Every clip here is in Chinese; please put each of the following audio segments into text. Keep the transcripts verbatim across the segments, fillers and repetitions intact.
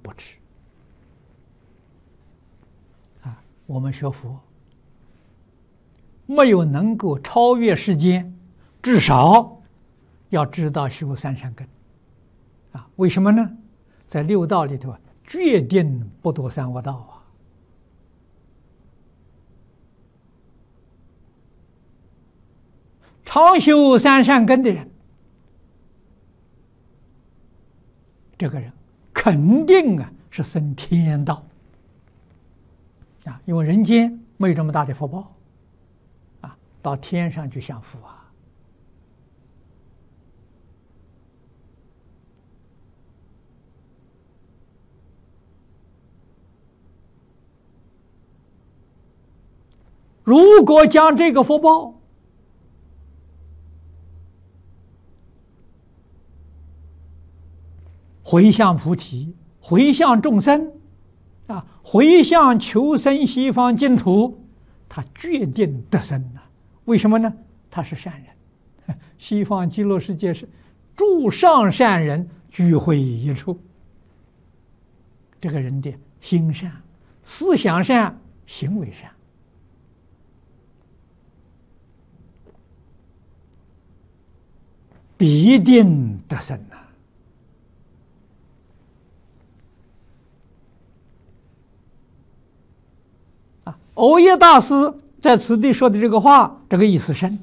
不迟。啊，我们学佛没有能够超越世间，至少要知道修三善根。啊，为什么呢？在六道里头，决定不堕三恶道啊。常修三善根的人，这个人肯定啊是升天道啊，因为人间没有这么大的福报啊，到天上去享福啊。如果将这个福报回向菩提，回向众生，啊，回向求生西方净土，他决定得生啊！为什么呢？他是善人，西方极乐世界是诸上善人聚会一处。这个人的心善、思想善、行为善，必定得生啊！藕益大师在此地说的这个话，这个意思深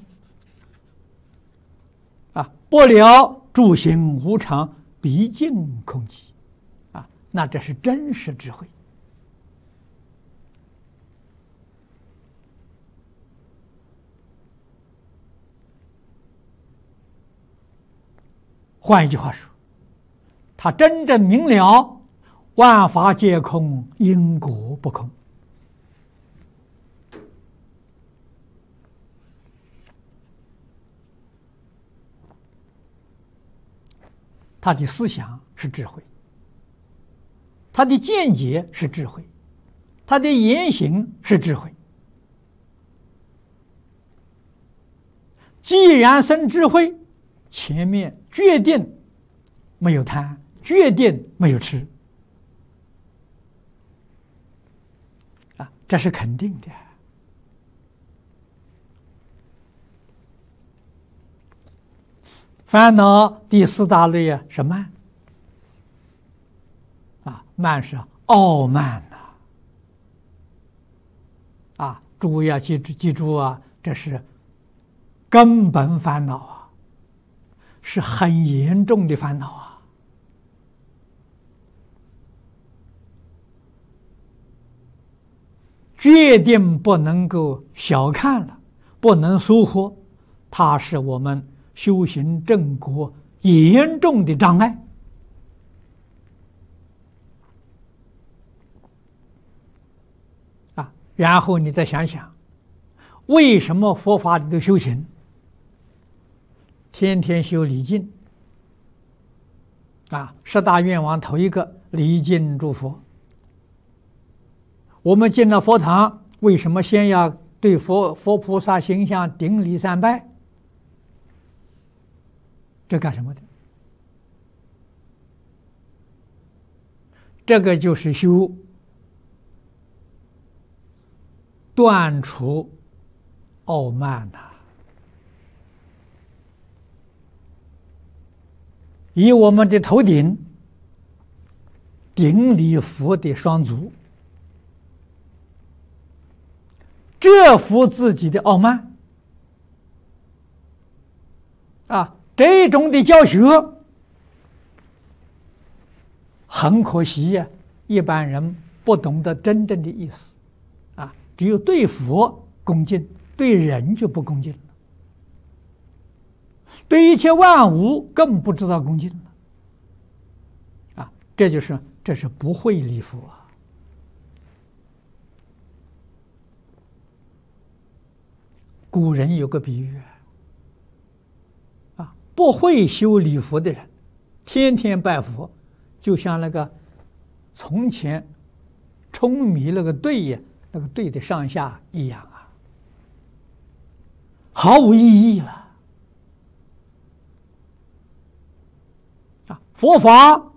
啊！不了诸行无常，毕竟空寂啊！那这是真实智慧。换一句话说，他真正明了万法皆空，因果不空。他的思想是智慧，他的见解是智慧，他的言行是智慧。既然生智慧，前面决定没有贪，决定没有痴啊，这是肯定的。烦恼第四大类啊是慢啊，慢是傲慢呐啊，诸位要记住记住啊，这是根本烦恼啊，是很严重的烦恼啊。决定不能够小看了，不能疏忽，它是我们修行正果严重的障碍啊！然后你再想想，为什么佛法里头修行，天天修礼敬啊？十大愿望头一个礼敬诸佛。我们进了佛堂，为什么先要对佛佛菩萨形象顶礼三拜？这干什么的？这个就是修断除傲慢呐、啊。以我们的头顶顶礼佛的双足，折服自己的傲慢啊！这种的教学很可惜呀、啊，一般人不懂得真正的意思啊，只有对佛恭敬，对人就不恭敬了，对一切万物更不知道恭敬了啊！这就是这是不会礼佛啊。古人有个比喻啊，不会修礼佛的人，天天拜佛，就像那个从前舂米那个队呀，那个队的上下一样啊，毫无意义了啊！佛法